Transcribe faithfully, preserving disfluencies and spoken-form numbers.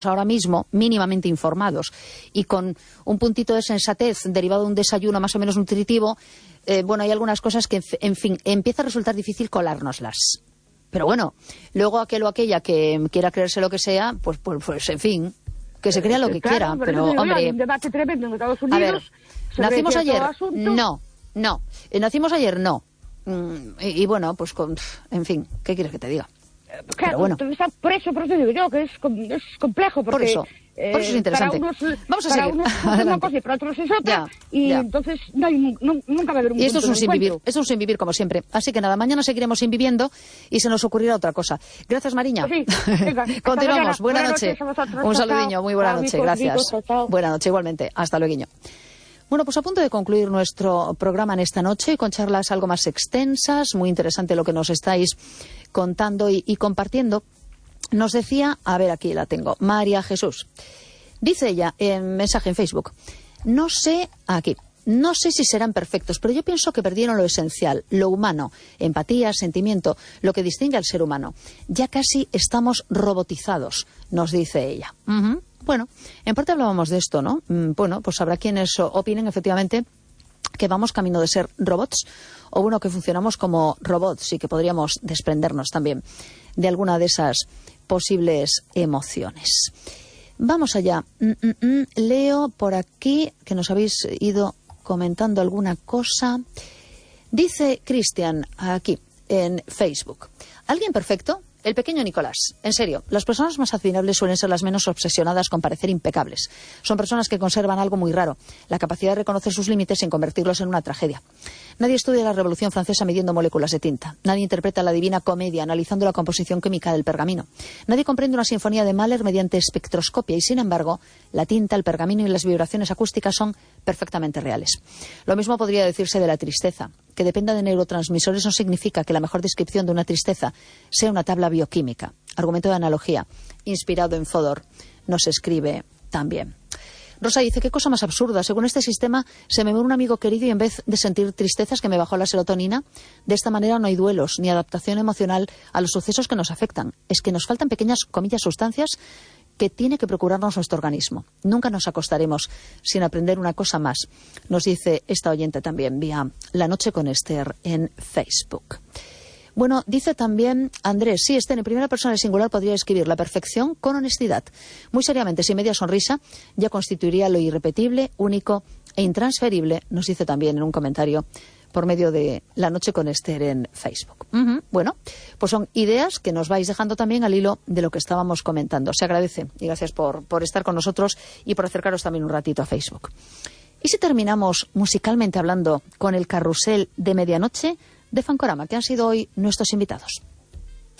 ahora mismo mínimamente informados y con un puntito de sensatez derivado de un desayuno más o menos nutritivo, eh, bueno, hay algunas cosas que, en fin, empieza a resultar difícil colárnoslas. Pero bueno, luego aquel o aquella que quiera creerse lo que sea, pues, pues, pues en fin, que se crea lo que claro, quiera. Pero, pero hombre, hay un debate tremendo en Estados Unidos. A ver, ¿nacimos ayer? No, no. Eh, ¿Nacimos ayer? No. Mm, y, y bueno, pues, con, en fin, ¿qué quieres que te diga? Claro, bueno. está por eso, por eso digo yo que es, es complejo. Porque, por eso, eh, por eso es interesante. Para unos, Vamos a para seguir. unos es una cosa y para otros es otra. Ya, y ya. entonces no hay, no, nunca va a haber un Y esto es punto un de sin vivir, encuentro. esto es un sin vivir como siempre. Así que nada, mañana seguiremos sin viviendo y se nos ocurrirá otra cosa. Gracias, Mariña. Pues sí, venga, continuamos. Buena Buenas noche. noches a vosotros. Un Chao, saludiño, chao. muy buena Chao, noche. amigos, Gracias. amigos, chao, chao. Buena noche, igualmente. Hasta luego. Bueno, pues a punto de concluir nuestro programa en esta noche con charlas algo más extensas, muy interesante lo que nos estáis contando y, y compartiendo. Nos decía, a ver, aquí la tengo, María Jesús. Dice ella en mensaje en Facebook, no sé, aquí, no sé si serán perfectos, pero yo pienso que perdieron lo esencial, lo humano, empatía, sentimiento, lo que distingue al ser humano. Ya casi estamos robotizados, nos dice ella. Uh-huh. Bueno, en parte hablábamos de esto, ¿no? Bueno, pues habrá quienes opinen efectivamente que vamos camino de ser robots, o bueno, que funcionamos como robots y que podríamos desprendernos también de alguna de esas posibles emociones. Vamos allá. Mm, mm, mm. Leo por aquí que nos habéis ido comentando alguna cosa. Dice Cristian aquí en Facebook, ¿alguien perfecto? El pequeño Nicolás. En serio, las personas más admirables suelen ser las menos obsesionadas con parecer impecables. Son personas que conservan algo muy raro, la capacidad de reconocer sus límites sin convertirlos en una tragedia. Nadie estudia la Revolución Francesa midiendo moléculas de tinta. Nadie interpreta la Divina Comedia analizando la composición química del pergamino. Nadie comprende una sinfonía de Mahler mediante espectroscopia y, sin embargo, la tinta, el pergamino y las vibraciones acústicas son perfectamente reales. Lo mismo podría decirse de la tristeza. Que dependa de neurotransmisores no significa que la mejor descripción de una tristeza sea una tabla bioquímica. Argumento de analogía, inspirado en Fodor, nos escribe también. Rosa dice, qué cosa más absurda. Según este sistema, se me muere un amigo querido y en vez de sentir tristezas que me bajó la serotonina, de esta manera no hay duelos ni adaptación emocional a los sucesos que nos afectan. Es que nos faltan pequeñas, comillas, sustancias que tiene que procurarnos nuestro organismo. Nunca nos acostaremos sin aprender una cosa más, nos dice esta oyente también vía La Noche con Esther en Facebook. Bueno, dice también Andrés, sí, Esther, en primera persona singular podría escribir la perfección con honestidad. Muy seriamente, sin media sonrisa, ya constituiría lo irrepetible, único e intransferible, nos dice también en un comentario por medio de La Noche con Esther en Facebook. Uh-huh. Bueno, pues son ideas que nos vais dejando también al hilo de lo que estábamos comentando. Se agradece y gracias por, por estar con nosotros y por acercaros también un ratito a Facebook. ¿Y si terminamos musicalmente hablando con el carrusel de medianoche de Fancorama, que han sido hoy nuestros invitados?